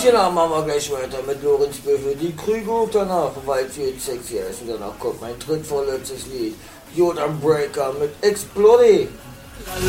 genau, machen wir gleich weiter mit Lorenz Büffel. Die Krüge danach, weil es jetzt sexy ist. Und danach kommt mein drittvorletztes Lied. Jordan Breaker mit Explode.